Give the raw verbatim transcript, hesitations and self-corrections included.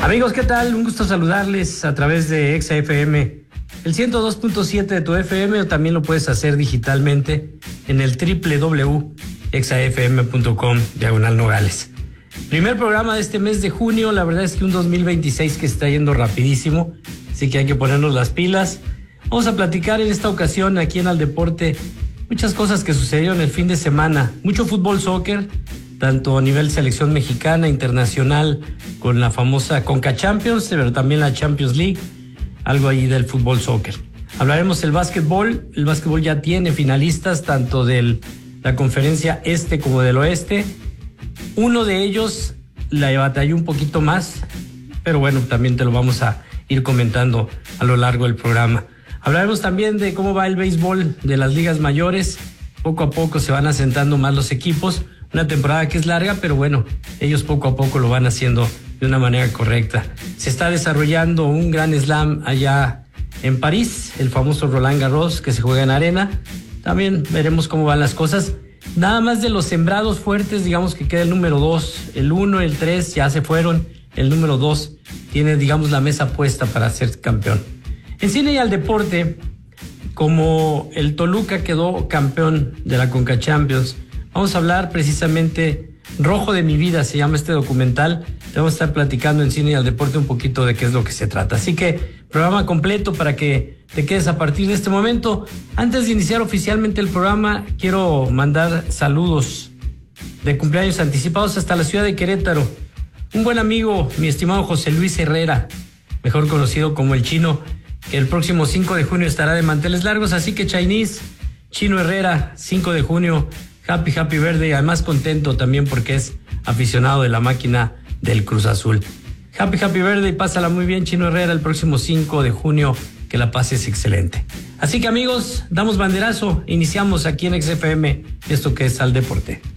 Amigos, ¿qué tal? Un gusto saludarles a través de Exa F M, el ciento dos punto siete de tu F M, o también lo puedes hacer digitalmente en el doble u doble u doble u punto exa f m punto com, diagonal Nogales. Primer programa de este mes de junio. La verdad es que un dos mil veintiséis que está yendo rapidísimo, así que hay que ponernos las pilas. Vamos a platicar en esta ocasión aquí en Al Deporte muchas cosas que sucedieron el fin de semana. Mucho fútbol, soccer, tanto a nivel selección mexicana, internacional, con la famosa Conca Champions, pero también la Champions League, algo ahí del fútbol, soccer. Hablaremos del básquetbol. El básquetbol ya tiene finalistas, tanto de la conferencia este como del oeste. Uno de ellos la batalló un poquito más, pero bueno, también te lo vamos a ir comentando a lo largo del programa. Hablaremos también de cómo va el béisbol de las ligas mayores. Poco a poco se van asentando más los equipos. Una temporada que es larga, pero bueno, ellos poco a poco lo van haciendo de una manera correcta. Se está desarrollando un gran slam allá en París, el famoso Roland Garros, que se juega en arena. También veremos cómo van las cosas. Nada más de los sembrados fuertes, digamos que queda el número dos, el uno, el tres ya se fueron, el número dos tiene, digamos, la mesa puesta para ser campeón. En cine y al deporte, como el Toluca quedó campeón de la Conca Champions, vamos a hablar precisamente, Rojo de mi vida se llama este documental. Te vamos a estar platicando en cine y al deporte un poquito de qué es lo que se trata. Así que programa completo para que te quedes a partir de este momento. Antes de iniciar oficialmente el programa, quiero mandar saludos de cumpleaños anticipados hasta la ciudad de Querétaro. Un buen amigo, mi estimado José Luis Herrera, mejor conocido como el Chino, que el próximo cinco de junio estará de manteles largos. Así que Chinese, Chino Herrera, cinco de junio, happy, happy birthday. Además contento también porque es aficionado de la máquina del Cruz Azul. Happy, happy birthday, pásala muy bien, Chino Herrera, el próximo cinco de junio, que la pases excelente. Así que amigos, damos banderazo, iniciamos aquí en X F M, esto que es Al Deporte.